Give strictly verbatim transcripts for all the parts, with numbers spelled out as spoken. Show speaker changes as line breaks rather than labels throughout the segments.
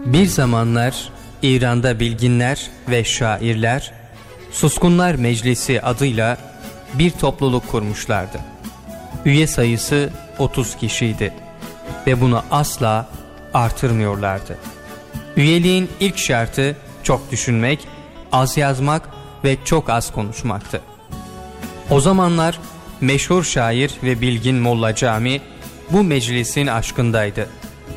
Bir zamanlar İran'da bilginler ve şairler Suskunlar Meclisi adıyla bir topluluk kurmuşlardı. Üye sayısı otuz kişiydi ve bunu asla artırmıyorlardı. Üyeliğin ilk şartı çok düşünmek, az yazmak ve çok az konuşmaktı. O zamanlar meşhur şair ve bilgin Molla Cami bu meclisin aşkındaydı.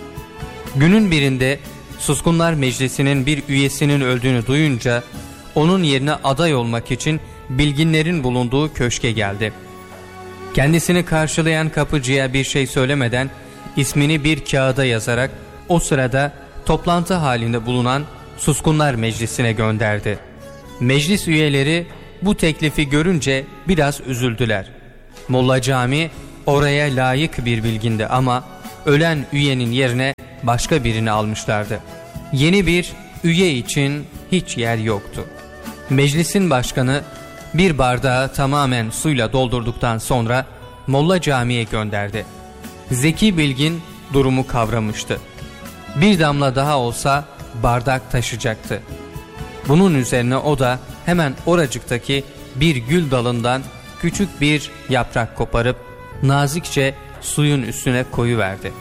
Günün birinde Suskunlar Meclisi'nin bir üyesinin öldüğünü duyunca onun yerine aday olmak için bilginlerin bulunduğu köşke geldi. Kendisini karşılayan kapıcıya bir şey söylemeden ismini bir kağıda yazarak o sırada toplantı halinde bulunan Suskunlar Meclisi'ne gönderdi. Meclis üyeleri bu teklifi görünce biraz üzüldüler. Molla Cami oraya layık bir bilgindi ama ölen üyenin yerine başka birini almışlardı. Yeni bir üye için hiç yer yoktu. Meclisin başkanı bir bardağı tamamen suyla doldurduktan sonra Molla Cami'ye gönderdi. Zeki bilgin durumu kavramıştı. Bir damla daha olsa bardak taşacaktı. Bunun üzerine o da hemen oracıktaki bir gül dalından küçük bir yaprak koparıp nazikçe suyun üstüne koyuverdi.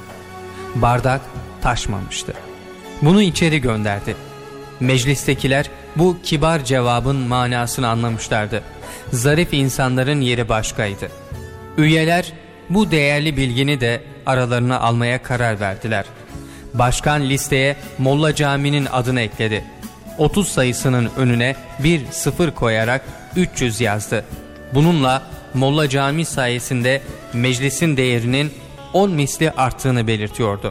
Bardak taşmamıştı. Bunu içeri gönderdi. Meclistekiler bu kibar cevabın manasını anlamışlardı. Zarif insanların yeri başkaydı. Üyeler bu değerli bilgini de aralarına almaya karar verdiler. Başkan listeye Molla Cami'nin adını ekledi. otuz sayısının önüne bir sıfır koyarak üç yüz yazdı. Bununla Molla Cami sayesinde meclisin değerinin on misli arttığını belirtiyordu.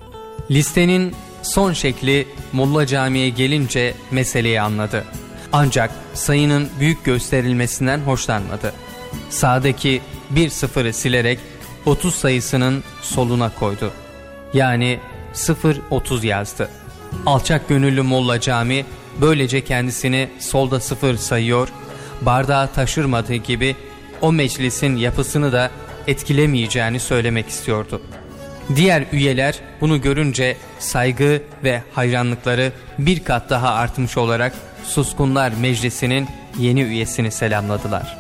Listenin son şekli Molla Cami'ye gelince meseleyi anladı. Ancak sayının büyük gösterilmesinden hoşlanmadı. Sağdaki bir sıfırı silerek otuz sayısının soluna koydu. Yani sıfır otuz yazdı. Alçak gönüllü Molla Cami böylece kendisini solda sıfır sayıyor, bardağı taşırmadığı gibi o meclisin yapısını da etkilemeyeceğini söylemek istiyordu. Diğer üyeler bunu görünce saygı ve hayranlıkları bir kat daha artmış olarak Suskunlar Meclisi'nin yeni üyesini selamladılar.